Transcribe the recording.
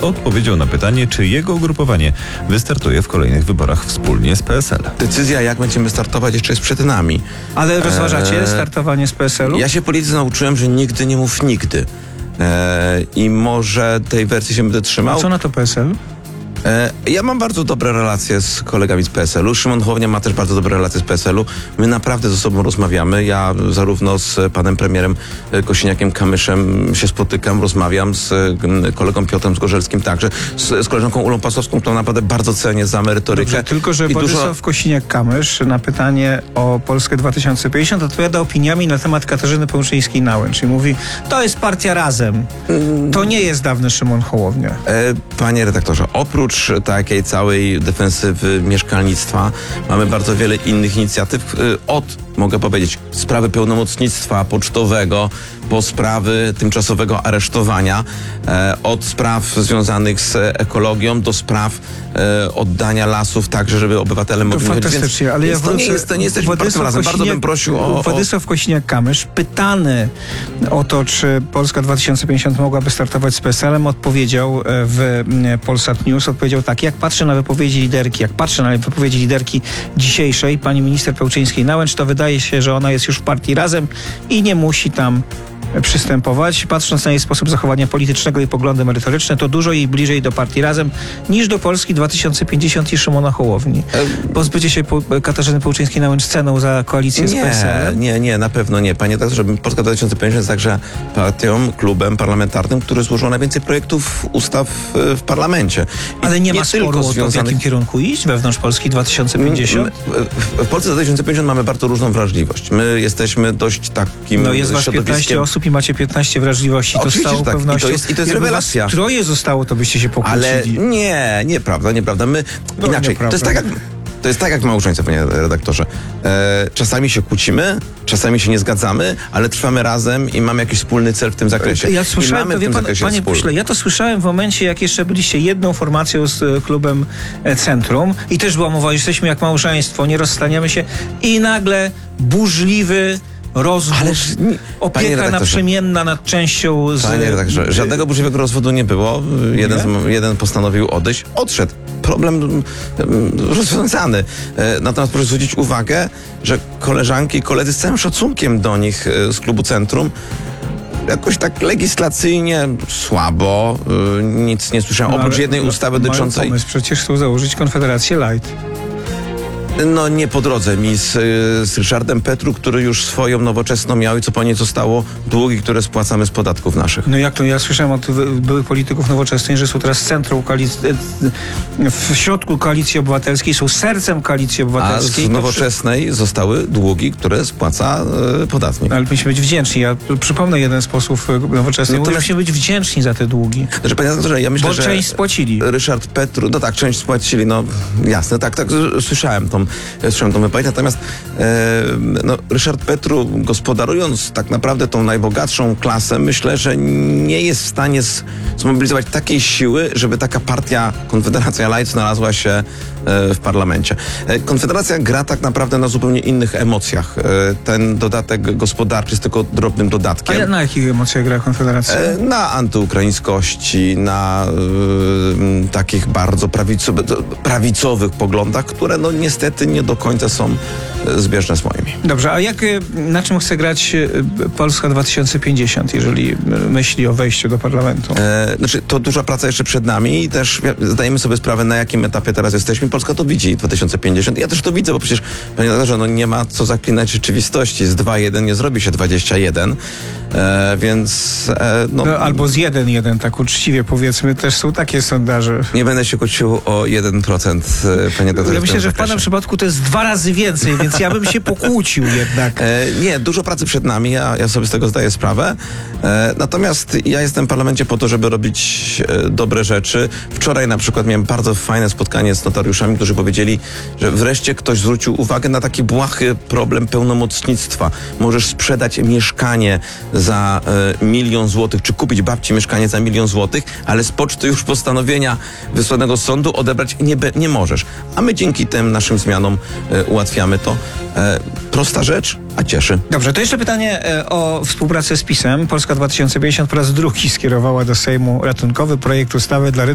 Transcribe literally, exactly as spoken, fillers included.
odpowiedział na pytanie, czy jego ugrupowanie wystartuje w kolejnych wyborach wspólnie z P S L. Decyzja, jak będziemy startować, jeszcze jest przed nami. Ale rozważacie eee, startowanie z P S L-u? Ja się politycy nauczyłem, że nigdy nie mów nigdy. Eee, I może tej wersji się będę trzymał. A co na to P S L? Ja mam bardzo dobre relacje z kolegami z P S L-u. Szymon Hołownia ma też bardzo dobre relacje z P S L-u. My naprawdę ze sobą rozmawiamy. Ja zarówno z panem premierem Kosiniakiem-Kamyszem się spotykam, rozmawiam z kolegą Piotrem Zgorzelskim także, z, z koleżanką Ulą Pasowską, którą naprawdę bardzo cenię za merytorykę. Dobrze, tylko, że Władysław dużo... Kosiniak-Kamysz na pytanie o Polskę dwa tysiące pięćdziesiąt odpowiada opiniami na temat Katarzyny Pełczyńskiej-Nałęcz. Czyli mówi, to jest partia Razem. To nie jest dawny Szymon Hołownia. E, panie redaktorze, oprócz takiej całej defensywy mieszkalnictwa mamy bardzo wiele innych inicjatyw. Od, mogę powiedzieć, sprawy pełnomocnictwa pocztowego po sprawy tymczasowego aresztowania, e, od spraw związanych z ekologią do spraw e, oddania lasów, także żeby obywatele mogli... To fantastycznie, ale ja to nie jest, to nie jesteśmy partią Razem. Bardzo bym prosił o... Władysław Kosiniak-Kamysz, pytany o to, czy Polska dwa tysiące pięćdziesiąt mogłaby startować z P S L-em, odpowiedział w Polsat News, odpowiedział tak, jak patrzę na wypowiedzi liderki, jak patrzę na wypowiedzi liderki dzisiejszej, pani minister Pełczyńskiej-Nałęcz, to wydaje się, że ona jest już w partii Razem i nie musi tam przystępować. Patrząc na jej sposób zachowania politycznego i poglądy merytoryczne, to dużo jej bliżej do partii Razem niż do Polski dwa tysiące pięćdziesiąt i Szymona Hołowni. Pozbycie się Katarzyny Pełczyńskiej-Nałęcz ceną za koalicję z P S L-em? Nie, nie, na pewno nie. Panie doktorze, Polska dwa tysiące pięćdziesiąt jest także partią, klubem parlamentarnym, który złożył najwięcej projektów ustaw w parlamencie. I ale nie, nie ma sporu tylko o to, związanych... w jakim kierunku iść wewnątrz Polski dwa tysiące pięćdziesiąt? My, w Polsce dwa tysiące pięćdziesiąt mamy bardzo różną wrażliwość. My jesteśmy dość takim No jest was piętnaście osób i macie piętnaście wrażliwości. To z całą tak. pewnością. I to jest, i to jest rewelacja. Was troje zostało, to byście się pokłócili. Ale nie, nieprawda, nieprawda. My no, inaczej. Nieprawda. To jest tak jak... To jest tak jak w małżeństwie, panie redaktorze. E, czasami się kłócimy, czasami się nie zgadzamy, ale trwamy razem i mamy jakiś wspólny cel w tym zakresie. Ja słyszałem, to wie pan, panie pośle, ja to słyszałem w momencie, jak jeszcze byliście jedną formacją z klubem Centrum i też była mowa, że jesteśmy jak małżeństwo, nie rozstaniemy się i nagle burzliwy rozwód, Ależ, opieka naprzemienna nad częścią z... Panie redaktorze, żadnego burzliwego rozwodu nie było. Jeden, z, jeden postanowił odejść, odszedł. Problem rozwiązany. Natomiast proszę zwrócić uwagę, że koleżanki i koledzy z całym szacunkiem do nich z klubu Centrum jakoś tak legislacyjnie słabo, nic nie słyszałem, no, oprócz jednej ustawy dotyczącej... Mają pomysł, przecież chcą założyć Konfederację Light. No nie po drodze mi z, z Ryszardem Petru, który już swoją nowoczesną miał i co po nieco stało długi, które spłacamy z podatków naszych. No jak to? Ja słyszałem od byłych polityków nowoczesnej, że są teraz centrum koalicji, w środku Koalicji Obywatelskiej, są sercem Koalicji Obywatelskiej. A z nowoczesnej zostały długi, które spłaca y, podatnik. Ale musimy być wdzięczni. Ja przypomnę jeden z posłów nowoczesnej. No musimy być wdzięczni za te długi. Znaczy, panie doktorze, ja myślę, Bo że część spłacili. Ryszard Petru, no tak, część spłacili, no jasne, tak, tak, słyszałem tą Słyszałem tą wypowiedź, natomiast e, no, Ryszard Petru, gospodarując tak naprawdę tą najbogatszą klasę, myślę, że nie jest w stanie z, zmobilizować takiej siły, żeby taka partia Konfederacja Light znalazła się e, w parlamencie. E, Konfederacja gra tak naprawdę na zupełnie innych emocjach. E, ten dodatek gospodarczy jest tylko drobnym dodatkiem. A na jakich emocjach gra Konfederacja? E, na antyukraińskości, na e, takich bardzo prawicowych, prawicowych poglądach, które no niestety nie do końca są zbieżne z moimi. Dobrze, a jak, na czym chce grać Polska dwa tysiące pięćdziesiąt, jeżeli myśli o wejściu do parlamentu? E, znaczy, to duża praca jeszcze przed nami i też zdajemy sobie sprawę, na jakim etapie teraz jesteśmy. Polska to widzi, dwa tysiące pięćdziesiąt. Ja też to widzę, bo przecież, panie redaktorze, no nie ma co zaklinać rzeczywistości. Z dwa jeden nie zrobi się dwadzieścia jeden, e, więc... E, no, no, albo z jeden jeden, tak uczciwie powiedzmy, też są takie sondaże. Nie będę się kłócił o jeden procent, panie doktorze. Ja myślę, że w pana przypadku to jest dwa razy więcej, więc ja bym się pokłócił jednak. E, nie, dużo pracy przed nami, ja, ja sobie z tego zdaję sprawę. E, natomiast ja jestem w parlamencie po to, żeby robić e, dobre rzeczy. Wczoraj na przykład miałem bardzo fajne spotkanie z notariuszami, którzy powiedzieli, że wreszcie ktoś zwrócił uwagę na taki błahy problem pełnomocnictwa. Możesz sprzedać mieszkanie za e, milion złotych, czy kupić babci mieszkanie za milion złotych, ale z poczty już postanowienia wysłanego z sądu odebrać nie, be, nie możesz. A my dzięki tym naszym zmianom e, ułatwiamy to. E, prosta rzecz, a cieszy. Dobrze, to jeszcze pytanie e, o współpracę z PiS-em. Polska dwa tysiące pięćdziesiąt po raz drugi skierowała do Sejmu ratunkowy projekt ustawy dla